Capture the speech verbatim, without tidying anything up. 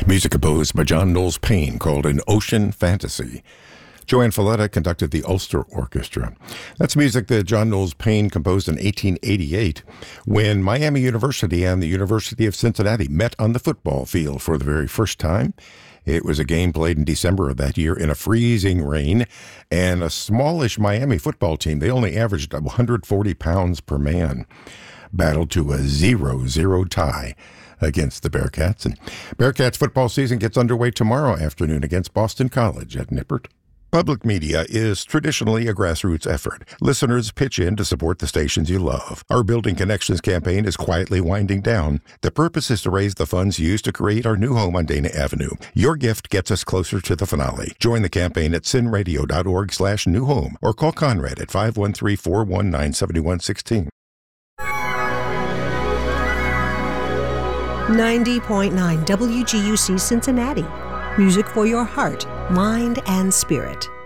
Music composed by John Knowles Payne called An Ocean Fantasy. Joanne Falletta conducted the Ulster Orchestra. That's music that John Knowles Payne composed in eighteen eighty-eight when Miami University and the University of Cincinnati met on the football field for the very first time. It was a game played in December of that year in a freezing rain, and a smallish Miami football team, they only averaged one hundred forty pounds per man, battled to a zero zero tie against the Bearcats. And Bearcats football season gets underway tomorrow afternoon against Boston College at Nippert. Public media is traditionally a grassroots effort. Listeners pitch in to support the stations you love. Our Building Connections campaign is quietly winding down. The purpose is to raise the funds used to create our new home on Dana Avenue. Your gift gets us closer to the finale. Join the campaign at sinradio.org slash new home or call Conrad at five one three, four one nine, seven one one six. ninety point nine W G U C Cincinnati. Music for your heart, mind, and spirit.